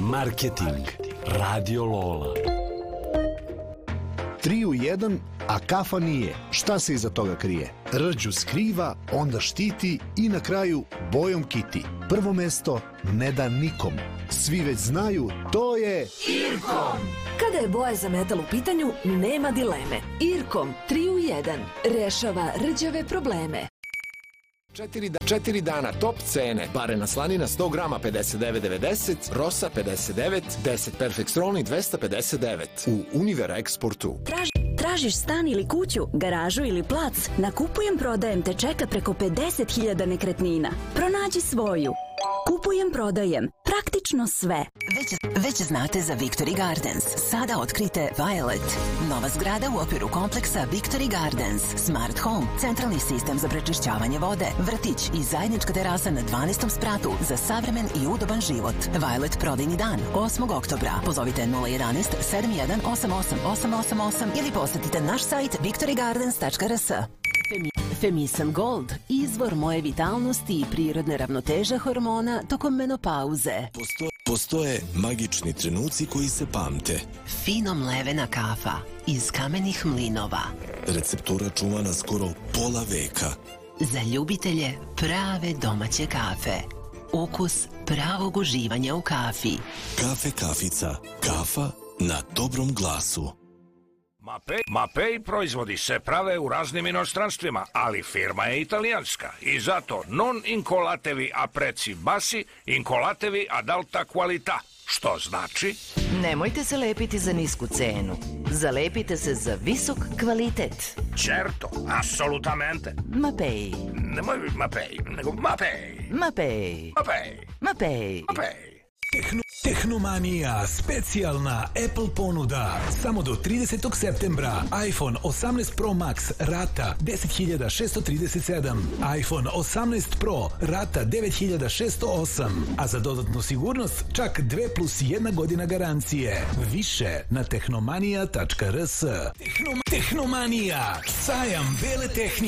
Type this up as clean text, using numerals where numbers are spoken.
Marketing. Radio Lola. 3 u 1, a kafa nije. Šta se iza toga krije? Rđu skriva, onda štiti i na kraju bojom kiti. Prvo mesto ne da nikom. Svi već znaju, to je Irkom. Kada je boja za metal u pitanju, nema dileme. Irkom 3 u 1 rešava rđave probleme. 4 dana top cene. Barena slanina 100 grama 59,90, Rosa 59, 10 Perfect Stroni 259 u Univer Eksportu. Tražiš stan ili kuću, garažu ili plac? Na Kupujem prodajem te čeka preko 50.000 nekretnina. Pronađi svoju. Kupujem prodajem. Praktično sve. Već znate za Victory Gardens. Sada otkrite Violet. Nova zgrada u okviru kompleksa Victory Gardens. Smart Home, centralni sistem za prečišćavanje vode, vrtić i zajednička terasa na 12. spratu za savremen i udoban život. Violet prodajni dan 8. oktobra. Pozovite 011 7188 888 ili posetite naš sajt victorygardens.rs. Femisan Gold, izvor moje vitalnosti i prirodne ravnoteže hormona tokom menopauze. Postoje magični trenuci koji se pamte. Fino mlevena kafa iz kamenih mlinova. Receptura čuvana skoro pola veka. Za ljubitelje prave domaće kafe. Ukus pravog uživanja u kafi. Kafe Kafica. Kafa na dobrom glasu. Mapei proizvodi se prave u raznim inostranstvima, ali firma je italijanska i zato non incolatevi a prezzi bassi, incolatevi ad alta qualità. Što znači? Nemojte se lepiti za nisku cenu. Zalepite se za visok kvalitet. Certo, assolutamente. Mapei. Nemoj Mapei, nego Mapei. Mapei. Mapei. Mapei. Mapei. Tehnomanija, specijalna Apple ponuda. Samo do 30. septembra. iPhone 18 Pro Max, rata 10.637. iPhone 18 Pro, rata 9.608. A za dodatnu sigurnost čak 2+1 godina garancije. Više na tehnomanija.rs. Tehnomanija, sajam bele tehnike.